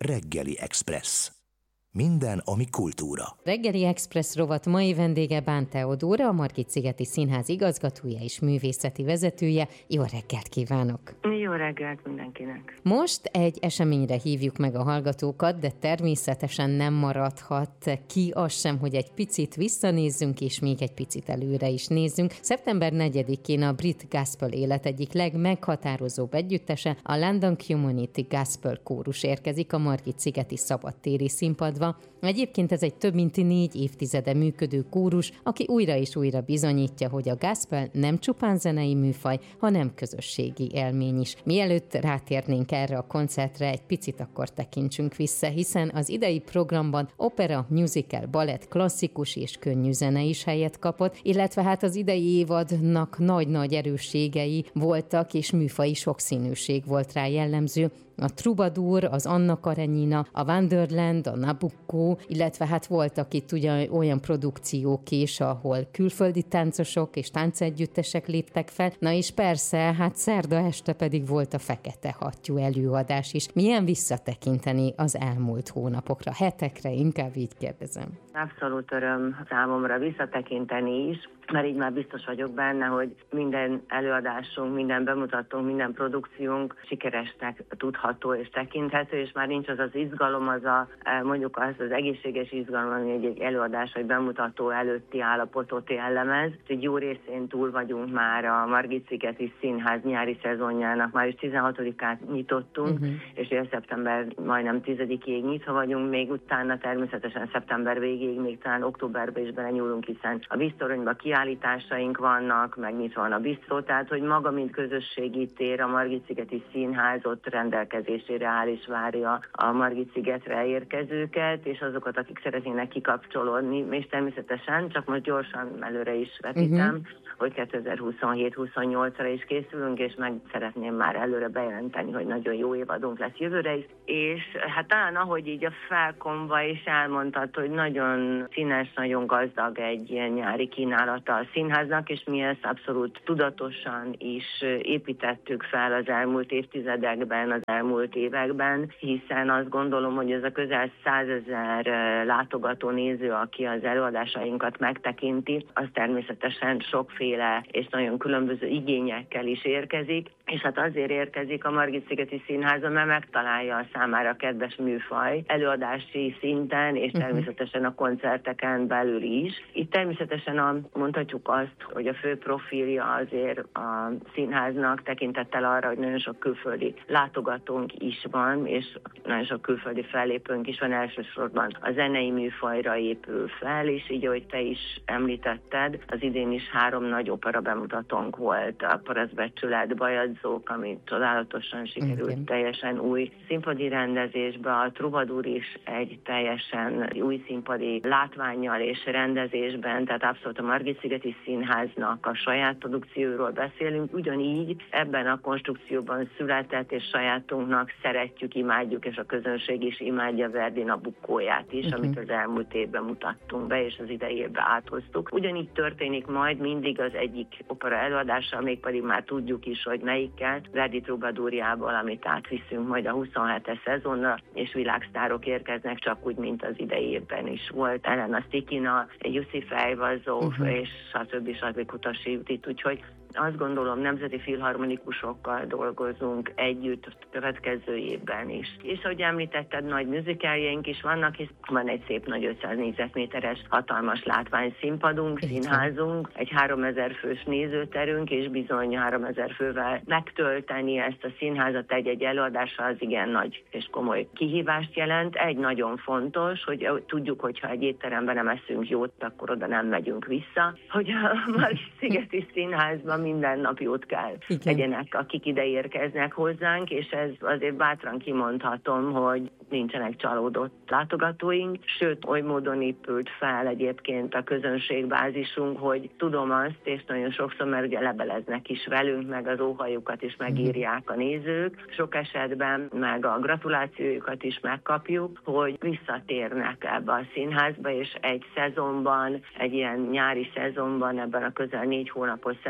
Reggeli Express. Minden, ami kultúra. Reggeli Express rovat mai vendége Bán Teodóra, a Margitszigeti Színház igazgatója és művészeti vezetője. Jó reggelt kívánok! Jó reggelt mindenkinek! Most egy eseményre hívjuk meg a hallgatókat, de természetesen nem maradhat ki az sem, hogy egy picit visszanézzünk, és még egy picit előre is nézzünk. Szeptember 4-én a brit gospel élet egyik legmeghatározóbb együttese, a London Community Gospel Kórus érkezik a Margitszigeti szabadtéri színpadra. Egyébként ez egy több mint 4 évtizede működő kórus, aki újra és újra bizonyítja, hogy a gospel nem csupán zenei műfaj, hanem közösségi élmény is. Mielőtt rátérnénk erre a koncertre, egy picit akkor tekintsünk vissza, hiszen az idei programban opera, musical, balett, klasszikus és könnyű zene is helyet kapott, illetve hát az idei évadnak nagy-nagy erősségei voltak, és műfaji sokszínűség volt rá jellemző. A Troubadour, az Anna Karenina, a Wonderland, a Nabucco, illetve hát voltak itt ugye olyan produkciók is, ahol külföldi táncosok és táncegyüttesek léptek fel. Na és persze, hát szerda este pedig volt a Fekete Hattyú előadás is. Milyen visszatekinteni az elmúlt hónapokra, hetekre, inkább így kérdezem. Abszolút öröm számomra visszatekinteni is, mert így már biztos vagyok benne, hogy minden előadásunk, minden bemutatónk, minden produkciónk sikeresnek tudható és tekinthető, és már nincs az az izgalom, mondjuk az egészséges izgalom, ami egy előadás vagy bemutató előtti állapotot jellemez. Egy jó részén túl vagyunk már a Margitszigeti Színház nyári szezonjának, május 16-át nyitottunk, és szeptember majdnem 10-ig nyitva vagyunk, még utána természetesen szeptember végéig, még talán októberben is belenyúlunk, hiszen a Víztoronyba kiállításaink vannak, megnyitva van a bisztró, tehát hogy maga, mint közösségi tér, a Margitszigeti Színház ott rendelkezésére áll és várja a Margitszigetre érkezőket, és azokat, akik szeretnének kikapcsolódni, és természetesen, csak most gyorsan előre is vetítem, hogy 2027-28-ra is készülünk, és meg szeretném már előre bejelenteni, hogy nagyon jó évadunk lesz jövőre is, és hát talán ahogy így a felkonva is elmondtad, hogy nagyon színes, nagyon gazdag egy ilyen nyári kínálata a színháznak, és mi ezt abszolút tudatosan is építettük fel az elmúlt évtizedekben, az elmúlt években, hiszen azt gondolom, hogy ez a közel 100 000 látogató néző, aki az előadásainkat megtekinti, az természetesen sokféle és nagyon különböző igényekkel is érkezik, és hát azért érkezik a Margitszigeti Színházon, mert megtalálja a számára kedves műfaj előadási szinten, és természetesen a koncerteken belül is. Itt természetesen mondhatjuk azt, hogy a fő profilja azért a színháznak tekintettel arra, hogy nagyon sok külföldi látogatónk is van, és nagyon sok külföldi fellépőnk is van, elsősorban a zenei műfajra épül fel, és így, ahogy te is említetted, az idén is 3 nagy opera bemutatónk volt, a Parasztbecsület, Bajadzók, ami csodálatosan sikerült teljesen új színpadi rendezésbe, a Troubadour is egy teljesen új színpadi látvánnyal és rendezésben, tehát abszolút a Margitszigeti Színháznak a saját produkcióról beszélünk, ugyanígy ebben a konstrukcióban született, és sajátunknak szeretjük, imádjuk, és a közönség is imádja Verdi Nabuccóját is, amit az elmúlt évben mutattunk be, és az idei évben áthoztuk. Ugyanígy történik majd mindig az egyik opera előadással, mégpedig már tudjuk is, hogy melyikkel, Verdi Troubadourjából, amit átviszünk majd a 27-es szezonra, és világsztárok érkeznek, csak úgy, mint az idei évben is volt. Elena Stikina, Jussi Fejvazov, és stb. Kutasi Judit, úgyhogy azt gondolom, nemzeti filharmonikusokkal dolgozunk együtt a következő évben is. És ahogy említetted, nagy musicaljeink is vannak, és van egy szép nagy 500 négyzetméteres hatalmas látványszínpadunk, színházunk, egy 3000 fős nézőterünk, és bizony 3000 fővel megtölteni ezt a színházat egy előadással az igen nagy és komoly kihívást jelent. Egy nagyon fontos, hogy tudjuk, hogyha egy étteremben nem eszünk jót, akkor oda nem megyünk vissza, hogy a Margitszigeti Színházban minden nap jót kell legyenek, akik ide érkeznek hozzánk, és ez azért bátran kimondhatom, hogy nincsenek csalódott látogatóink, sőt, oly módon épült fel egyébként a közönségbázisunk, hogy tudom azt, és nagyon sokszor, mert ugye lebeleznek is velünk, meg az óhajukat is megírják a nézők, sok esetben meg a gratulációjukat is megkapjuk, hogy visszatérnek ebbe a színházba, és egy szezonban, egy ilyen nyári szezonban, ebben a közel 4 hónapos szezonban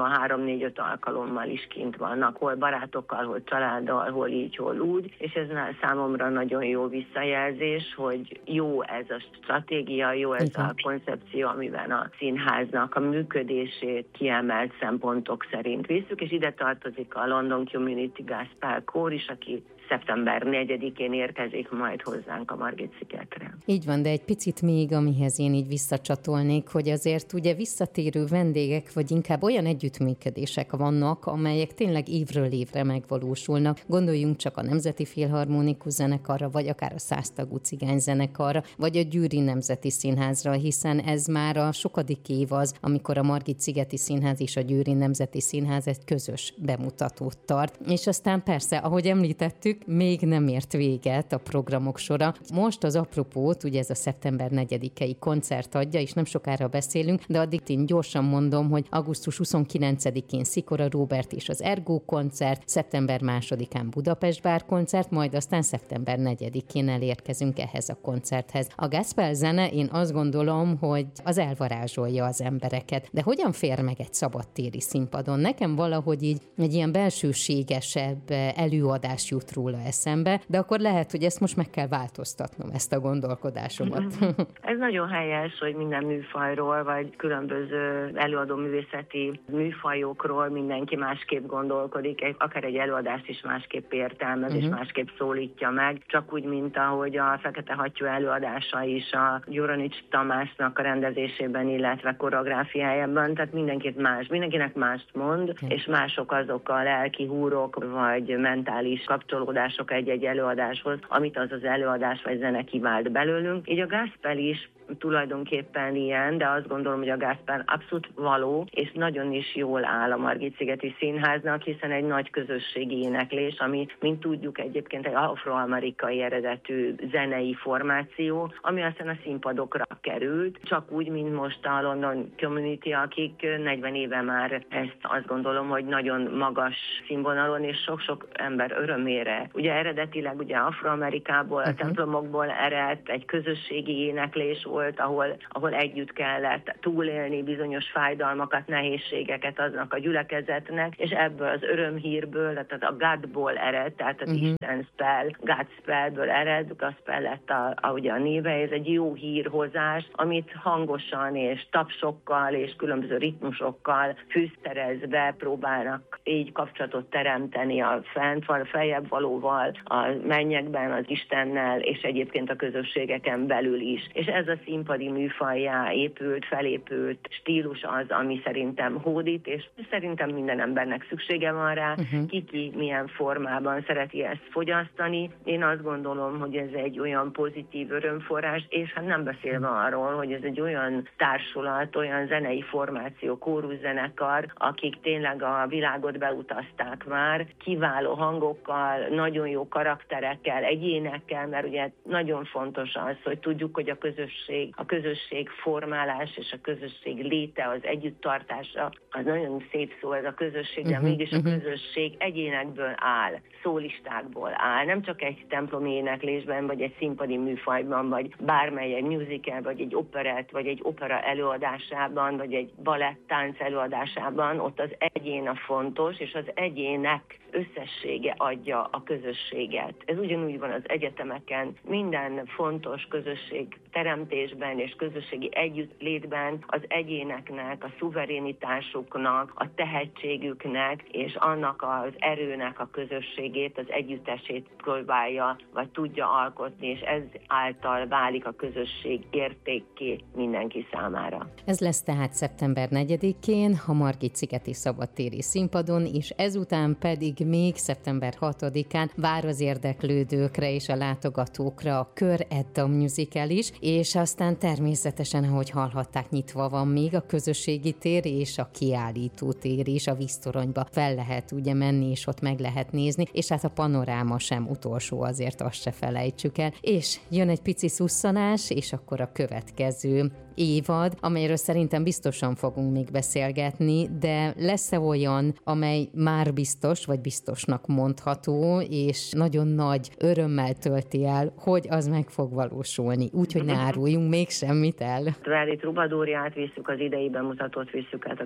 hónapban 3-4-5 alkalommal is kint vannak, hol barátokkal, hol családdal, hol így, hol úgy, és ez számomra nagyon jó visszajelzés, hogy jó ez a stratégia, jó ez a koncepció, amiben a színháznak a működését kiemelt szempontok szerint visszük, és ide tartozik a London Community Gospel Kór is, aki szeptember 4-én érkezik majd hozzánk a Margit-szigetre. Így van, de egy picit még, amihez én így visszacsatolnék, hogy azért ugye visszatérő vendégek, vagy inkább olyan együttműködések vannak, amelyek tényleg évről évre megvalósulnak. Gondoljunk csak a Nemzeti Filharmonikus Zenekarra, vagy akár a 100 tagú cigányzenekarra, vagy a Győri Nemzeti Színházra, hiszen ez már a sokadik év az, amikor a Margit-szigeti Színház és a Győri Nemzeti Színház egy közös bemutatót tart. És aztán persze, ahogy említettük, még nem ért véget a programok sora. Most az apropót, ugye ez a szeptember 4-i koncert adja, és nem sokára beszélünk, de addig én gyorsan mondom, hogy augusztus 29-én Szikora Róbert és az Ergo koncert, szeptember 2-án Budapest Bár koncert, majd aztán szeptember 4-én elérkezünk ehhez a koncerthez. A gospel zene, én azt gondolom, hogy az elvarázsolja az embereket, de hogyan fér meg egy szabadtéri színpadon? Nekem valahogy így egy ilyen belsőségesebb előadás jut róla eszembe, de akkor lehet, hogy ezt most meg kell változtatnom, ezt a gondolkodásomat. Ez nagyon helyes, hogy minden műfajról, vagy különböző előadó művészeti műfajokról mindenki másképp gondolkodik, akár egy előadást is másképp értelmez, és másképp szólítja meg, csak úgy, mint ahogy a Fekete Hattyú előadása is a Gyuronics Tamásnak a rendezésében, illetve koreográfiájában, tehát mindenkinek mást mond, és mások azok a lelki húrok, vagy mentális kapcsolódások egy-egy előadáshoz, amit az előadás vagy zene kivált belőlünk. Így a gospel is tulajdonképpen ilyen, de azt gondolom, hogy a gospel abszolút való, és nagyon is jól áll a Margit-szigeti Színháznak, hiszen egy nagy közösségi éneklés, ami, mint tudjuk, egyébként egy afroamerikai eredetű zenei formáció, ami aztán a színpadokra került, csak úgy, mint most a London Community, akik 40 éve már ezt azt gondolom, hogy nagyon magas színvonalon, és sok-sok ember örömére. Ugye eredetileg ugye Afroamerikából, a templomokból eredt egy közösségi éneklés volt, ahol együtt kellett túlélni bizonyos fájdalmakat, nehézségeket aznak a gyülekezetnek, és ebből az örömhírből, tehát a Godból ered, tehát az Isten spell, God spellből ered, gospel lett ugye a néve, ez egy jó hírhozás, amit hangosan és tapsokkal és különböző ritmusokkal fűszerezve próbálnak így kapcsolatot teremteni a feljebb valóval, a mennyekben, az Istennel, és egyébként a közösségeken belül is. És ez a színpadi műfajjá felépült stílus az, ami szerintem hódít, és szerintem minden embernek szüksége van rá, ki milyen formában szereti ezt fogyasztani. Én azt gondolom, hogy ez egy olyan pozitív örömforrás, és hát nem beszélve arról, hogy ez egy olyan társulat, olyan zenei formáció, kóruszenekar, akik tényleg a világot beutazták már, kiváló hangokkal, nagyon jó karakterekkel, egyénekkel, mert ugye nagyon fontos az, hogy tudjuk, hogy a közösség formálás és a közösség léte, az együtttartása, az nagyon szép szó ez a közösség, de mégis a közösség egyénekből áll, szólistákból áll, nem csak egy templomi éneklésben, vagy egy színpadi műfajban, vagy bármely egy musical, vagy egy operett, vagy egy opera előadásában, vagy egy balett-tánc előadásában, ott az egyén a fontos, és az egyének összessége adja a közösséget. Ez ugyanúgy van az egyetemeken, minden fontos közösség teremtésben és közösségi együttlétben az egyéneknek, a szuverénitásuknak, a tehetségüknek és annak az erőnek a közösségét, az együttesét próbálja, vagy tudja alkotni, és ez által válik a közösség értékké mindenki számára. Ez lesz tehát szeptember 4-én a Margit-szigeti szabadtéri színpadon, és ezután pedig még szeptember 6-án vár az érdeklődőkre és a látogatókra a Kör Edda Musical is, és aztán természetesen, ahogy hallhatták, nyitva van még a közösségi tér és a kiállító tér is, a víztoronyba fel lehet ugye menni, és ott meg lehet nézni, és hát a panoráma sem utolsó, azért azt se felejtsük el. És jön egy pici szusszanás, és akkor a következő évad, amelyről szerintem biztosan fogunk még beszélgetni, de lesz-e olyan, amely már biztos, vagy biztosnak mondható, és nagyon nagy örömmel tölti el, hogy az meg fog valósulni, úgyhogy ne áruljunk még semmit el. Verdi Trubadóriát visszük, az idei bemutatót visszük át a következő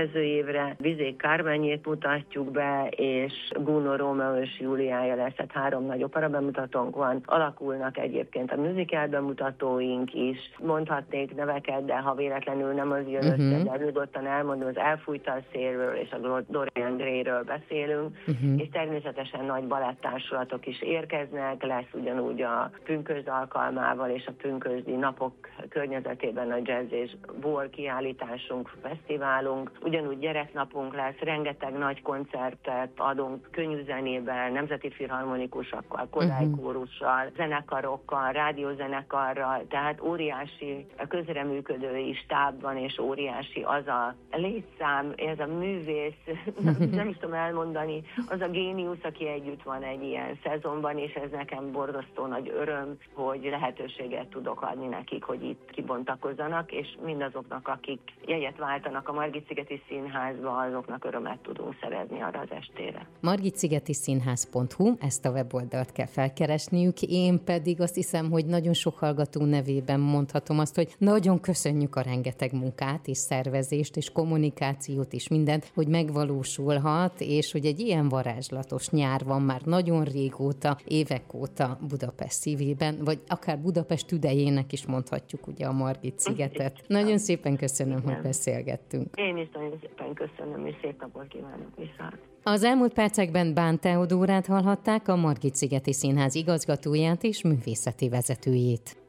következő évre Vizék Kármenyét mutatjuk be, és Gounod Rómeó és Júliája lesz, tehát 3 nagy opera bemutatónk van. Alakulnak egyébként a musical bemutatóink is. Mondhatnék neveket, de ha véletlenül nem az jön össze, de nyugodtan elmondom, az Elfújta a szélről és a Dorian Grayről beszélünk, és természetesen nagy balettársulatok is érkeznek, lesz ugyanúgy a pünkösd alkalmával és a pünkösdi napok környezetében a jazz és bor kiállításunk, fesztiválunk, ugyanúgy gyereknapunk lesz, rengeteg nagy koncertet adunk könnyű zenében, nemzeti filharmonikusokkal, Kodály kórussal, zenekarokkal, rádiózenekarral, tehát óriási közreműködői stáb van, és óriási az a létszám, ez a művész, nem is tudom elmondani, az a géniusz, aki együtt van egy ilyen szezonban, és ez nekem borzasztó nagy öröm, hogy lehetőséget tudok adni nekik, hogy itt kibontakozzanak, és mindazoknak, akik jegyet váltanak a Margitszigeti Színházba, azoknak örömet tudunk szerezni arra az estére. margitszigetiszínház.hu, ezt a weboldalt kell felkeresniük, én pedig azt hiszem, hogy nagyon sok hallgató nevében mondhatom azt, hogy nagyon köszönjük a rengeteg munkát és szervezést és kommunikációt és mindent, hogy megvalósulhat, és hogy egy ilyen varázslatos nyár van már nagyon régóta, évek óta Budapest szívében, vagy akár Budapest tüdejének is mondhatjuk ugye a Margit-szigetet. Nagyon szépen köszönöm, hogy beszélgettünk. Én is nagyon szépen köszönöm, és szép napot kívánok viszont. Az elmúlt percekben Bán Teodórát hallhatták, a Margit-szigeti Színház igazgatóját és művészeti vezetőjét.